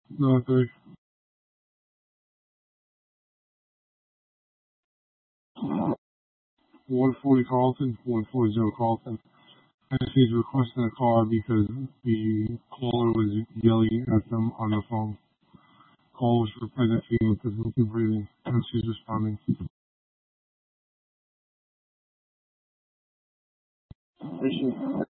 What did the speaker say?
No, 140 Carlton, 140 Carlton. And she's requesting a car because the caller was yelling at them on the phone. Call was for pregnancy with difficulty breathing, and she's responding. Is she?